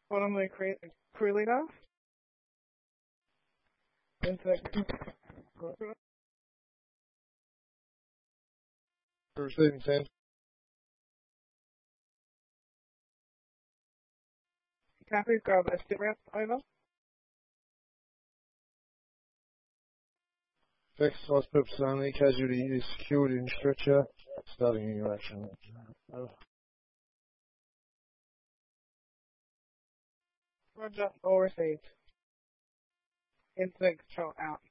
One of the crew leader. Insect. Receiving 10. Kathy's got a sit rep over. Exercise purposes only. Casualty is secured in stretcher. Starting in your action. Roger, all received. Insect control out.